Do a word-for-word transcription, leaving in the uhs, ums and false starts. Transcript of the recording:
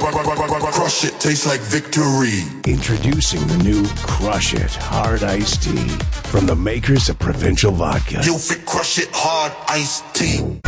Crush it, tastes like victory. Introducing the new Crush It Hard Iced Tea from the makers of Provincial Vodka. You fit Crush It Hard Iced Tea.